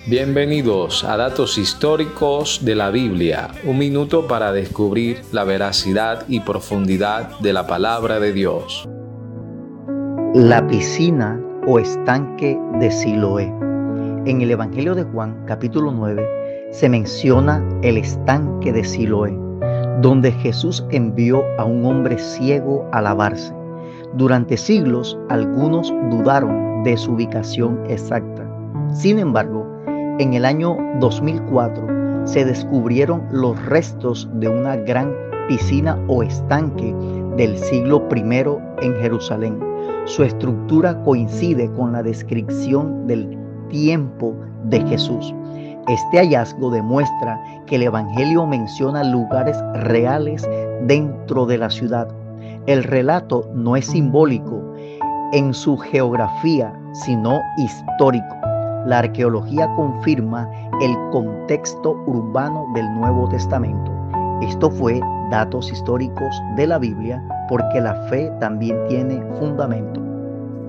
Bienvenidos a Datos Históricos de la Biblia, un minuto para descubrir la veracidad y profundidad de la palabra de Dios. La piscina o estanque de Siloé. En el Evangelio de Juan, capítulo 9, se menciona el estanque de Siloé, donde Jesús envió a un hombre ciego a lavarse. Durante siglos, algunos dudaron de su ubicación exacta. Sin embargo, en el año 2004 se descubrieron los restos de una gran piscina o estanque del siglo I en Jerusalén. Su estructura coincide con la descripción del tiempo de Jesús. Este hallazgo demuestra que el Evangelio menciona lugares reales dentro de la ciudad. El relato no es simbólico en su geografía, sino histórico. La arqueología confirma el contexto urbano del Nuevo Testamento. Esto fue Datos Históricos de la Biblia, porque la fe también tiene fundamento.